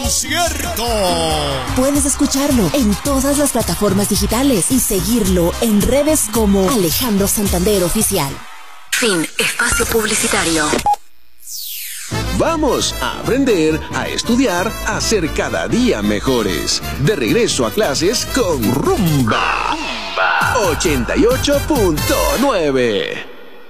concierto. Puedes escucharlo en todas las plataformas digitales y seguirlo en redes como Alejandro Santander Oficial. Fin. Espacio publicitario. Vamos a aprender, a estudiar, a ser cada día mejores. De regreso a clases con Rumba 88.9.